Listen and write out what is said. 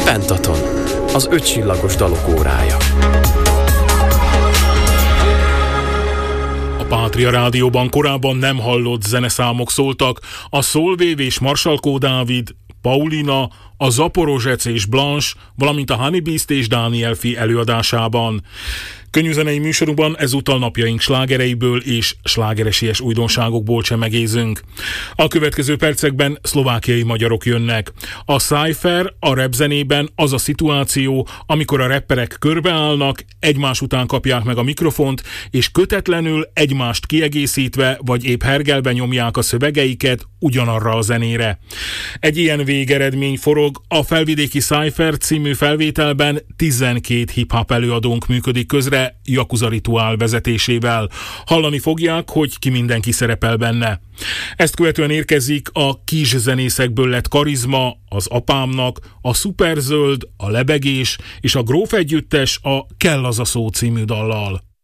Pentaton, az 5 csillagos dalok órája. A Pátria Rádióban korábban nem hallott zeneszámok szóltak a Solveig és Marsalkó Dávid, Paulina, a Zaporozsec és Blanche, valamint a Honey Beast és Daniel Fi előadásában. Könnyűzenei műsorunkban ezúttal napjaink slágereiből és slágeresies újdonságokból csemegézünk. A következő percekben szlovákiai magyarok jönnek. A Cypher, a rapzenében az a szituáció, amikor a rapperek körbeállnak, egymás után kapják meg a mikrofont, és kötetlenül egymást kiegészítve vagy épp hergelve nyomják a szövegeiket ugyanarra a zenére. Egy ilyen végeredmény forog a Felvidéki Cypher című felvételben. 12 hip-hop előadónk működik közre, Yakuza Rituál vezetésével. Hallani fogják, hogy ki mindenki szerepel benne. Ezt követően érkezik a kis zenészekből lett Karizma, az Apámnak, a Szuperzöld, a Lebegés és a Gróf együttes a Kell az a szó című dallal.